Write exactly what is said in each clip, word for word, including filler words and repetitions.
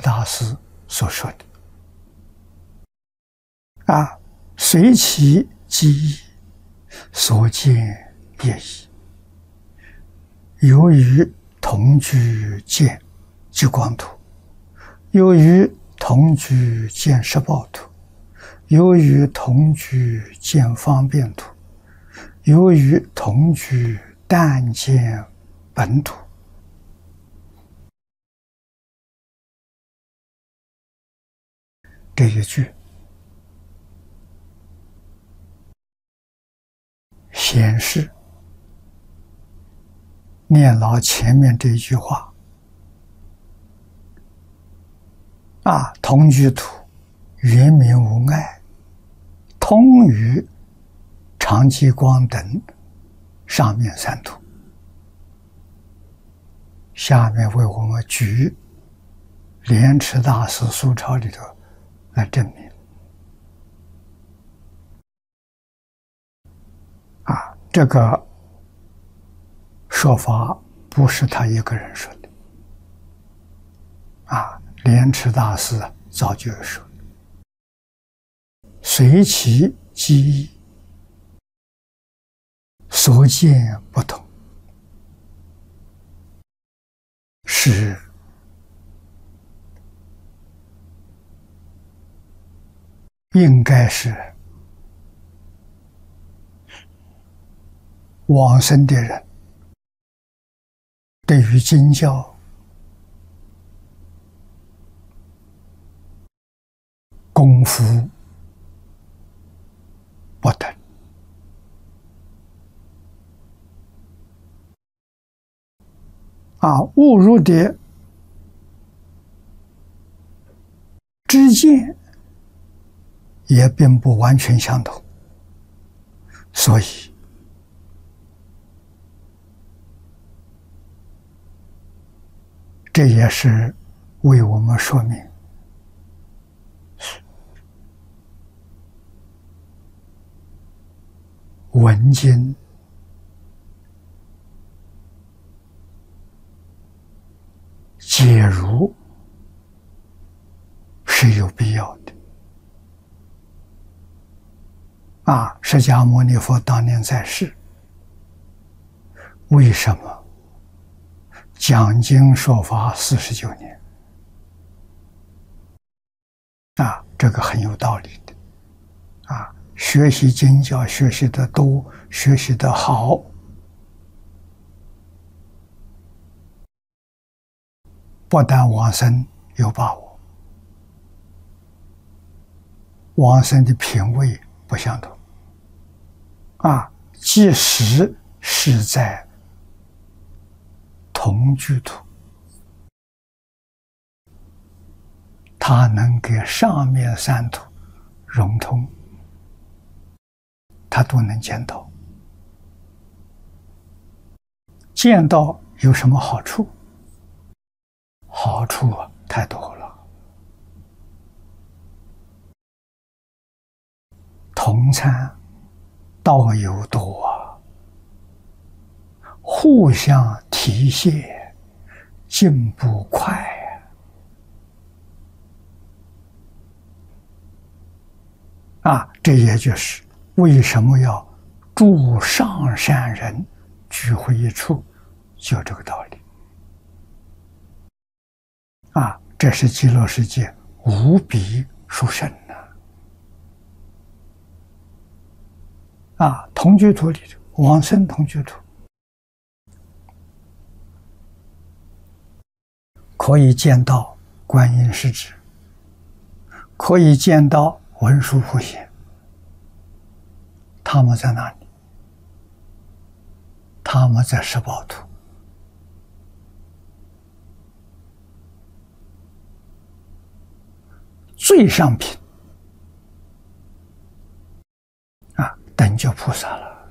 大师所说的啊，随其机意，所见也异。由于同居见极光图，由于同居见实报图，由于同居见方便图，由于同居但见本图。这一句显示念牢前面这一句话啊，同居图圆明无碍，通于长极光等上面三图。下面为我们举莲池大师书钞里头来证明啊，这个说法不是他一个人说的啊，莲池大师早就有说，随其机意，所见不同，是应该是往生的人对于经教功夫不等啊，误入的知见也并不完全相同，所以这也是为我们说明闻经解如是有必要的啊！释迦牟尼佛当年在世，为什么讲经说法四十九年啊？这个很有道理的啊！学习经教，学习的多，学习的好，不但往生有把握，往生的品位不相同啊！即使是在同居土，它能给上面三土融通，他都能见到。见到有什么好处？好处啊，太多了。同参道友多啊，互相提携，进步快啊！啊，这也就是为什么要助上善人聚会一处，就这个道理啊！这是极乐世界无比殊胜的啊！同居土里头，往生同居土可以见到观音师侄，可以见到文殊普贤，他们在哪里？他们在十报图。最上品啊，等觉菩萨了。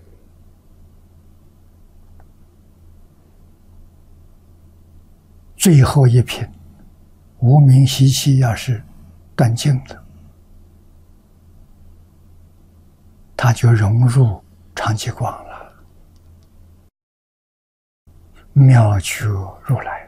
最后一品无名习气要是断尽了，它就融入长极光了，妙觉如来。